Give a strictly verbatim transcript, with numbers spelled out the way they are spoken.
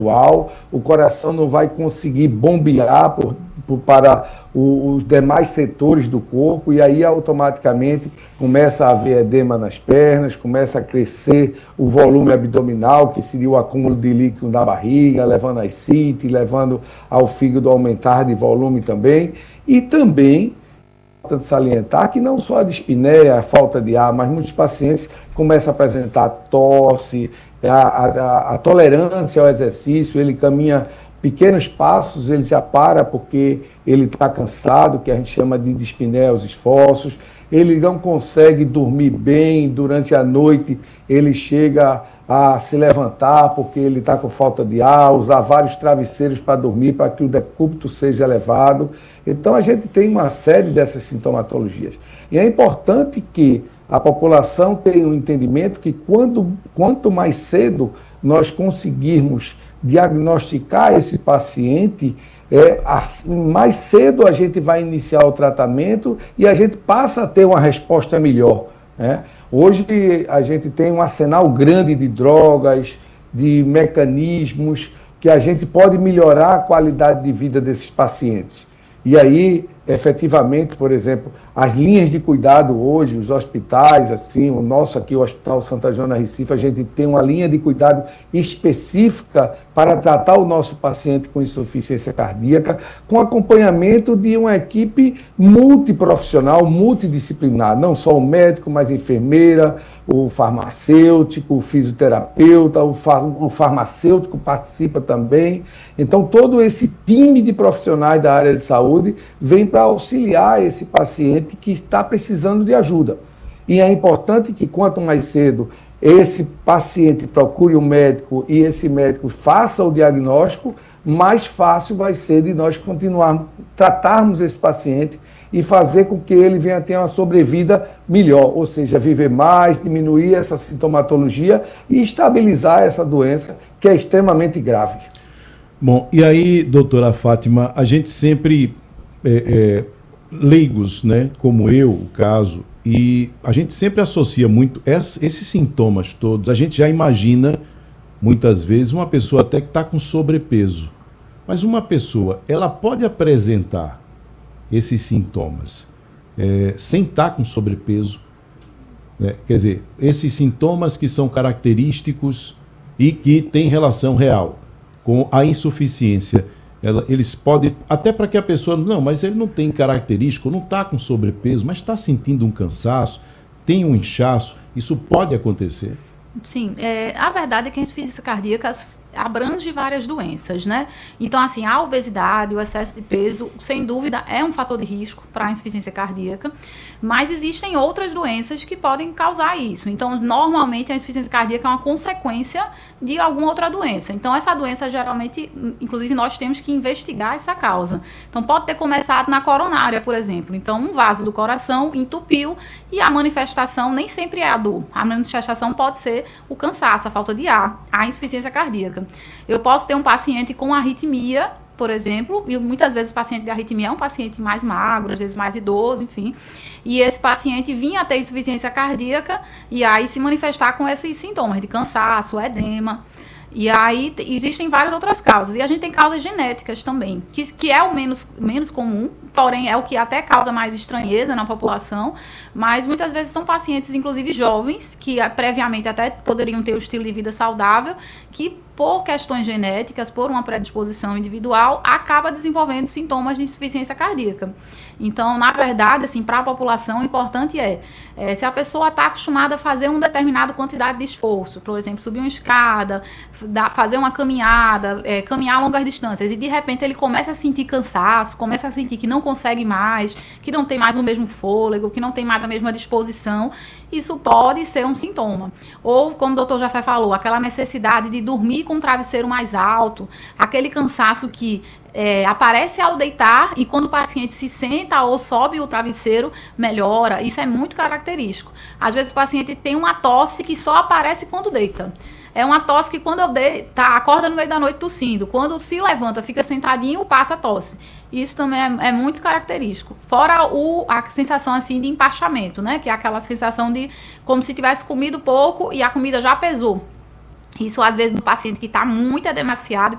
o coração não vai conseguir bombear por, por, para o, os demais setores do corpo, e aí automaticamente começa a haver edema nas pernas, começa a crescer o volume abdominal, que seria o acúmulo de líquido na barriga, levando a ascite, levando ao fígado a aumentar de volume também, e também importante salientar que não só a dispneia, a falta de ar, mas muitos pacientes começam a apresentar tosse, a, a, a tolerância ao exercício, ele caminha pequenos passos, ele já para porque ele está cansado, que a gente chama de dispneia aos esforços, ele não consegue dormir bem durante a noite, ele chega a se levantar porque ele está com falta de ar, usar vários travesseiros para dormir, para que o decúbito seja elevado. Então, a gente tem uma série dessas sintomatologias. E é importante que a população tenha um entendimento que quando, quanto mais cedo nós conseguirmos diagnosticar esse paciente, é, assim, mais cedo a gente vai iniciar o tratamento e a gente passa a ter uma resposta melhor, né? Hoje a gente tem um arsenal grande de drogas, de mecanismos que a gente pode melhorar a qualidade de vida desses pacientes. E aí, efetivamente, por exemplo, as linhas de cuidado hoje, os hospitais, assim, o nosso aqui, o Hospital Santa Joana Recife, a gente tem uma linha de cuidado específica para tratar o nosso paciente com insuficiência cardíaca, com acompanhamento de uma equipe multiprofissional, multidisciplinar, não só o médico, mas a enfermeira, o farmacêutico, o fisioterapeuta, o, far, o farmacêutico participa também. Então, todo esse time de profissionais da área de saúde vem para auxiliar esse paciente que está precisando de ajuda. E é importante que, quanto mais cedo esse paciente procure um médico e esse médico faça o diagnóstico, mais fácil vai ser de nós continuarmos, tratarmos esse paciente e fazer com que ele venha ter uma sobrevida melhor, ou seja, viver mais, diminuir essa sintomatologia e estabilizar essa doença que é extremamente grave. Bom, e aí, doutora Fátima, a gente sempre, é, é, leigos, né, como eu, o caso, e a gente sempre associa muito essa, esses sintomas todos, a gente já imagina, muitas vezes, uma pessoa até que está com sobrepeso, mas uma pessoa, ela pode apresentar esses sintomas é, sem estar com sobrepeso, né? Quer dizer, esses sintomas que são característicos e que têm relação real com a insuficiência, ela, eles podem, até para que a pessoa, não, mas ele não tem característico, não está com sobrepeso, mas está sentindo um cansaço, tem um inchaço, isso pode acontecer? Sim, é, a verdade é que a insuficiência cardíaca abrange várias doenças, né? Então, assim, a obesidade, o excesso de peso, sem dúvida, é um fator de risco para a insuficiência cardíaca, mas existem outras doenças que podem causar isso. Então, normalmente, a insuficiência cardíaca é uma consequência de alguma outra doença. Então, essa doença, geralmente, inclusive, nós temos que investigar essa causa. Então, pode ter começado na coronária, por exemplo. Então, um vaso do coração entupiu e a manifestação nem sempre é a dor. A manifestação pode ser o cansaço, a falta de ar, a insuficiência cardíaca. Eu posso ter um paciente com arritmia, por exemplo, e muitas vezes o paciente de arritmia é um paciente mais magro, às vezes mais idoso, enfim, e esse paciente vinha a ter insuficiência cardíaca e aí se manifestar com esses sintomas de cansaço, edema. E aí existem várias outras causas. E a gente tem causas genéticas também, que, que é o menos, menos comum, porém é o que até causa mais estranheza na população, mas muitas vezes são pacientes, inclusive jovens, que previamente até poderiam ter o estilo de vida saudável, que por questões genéticas, por uma predisposição individual, acaba desenvolvendo sintomas de insuficiência cardíaca. Então, na verdade, assim, para a população, o importante é, é se a pessoa está acostumada a fazer uma determinada quantidade de esforço, por exemplo, subir uma escada, da, fazer uma caminhada, é, caminhar a longas distâncias, e de repente ele começa a sentir cansaço, começa a sentir que não consegue mais, que não tem mais o mesmo fôlego, que não tem mais a mesma disposição, isso pode ser um sintoma. Ou, como o doutor Jafé falou, aquela necessidade de dormir com um travesseiro mais alto, aquele cansaço que é, aparece ao deitar e quando o paciente se senta ou sobe o travesseiro, melhora. Isso é muito característico. Às vezes o paciente tem uma tosse que só aparece quando deita. É uma tosse que quando eu deito, tá, acorda no meio da noite tossindo. Quando se levanta, fica sentadinho, passa a tosse. Isso também é, é muito característico. Fora o, a sensação assim de empachamento, né? Que é aquela sensação de como se tivesse comido pouco e a comida já pesou. Isso, às vezes, no paciente que está muito edemaciado,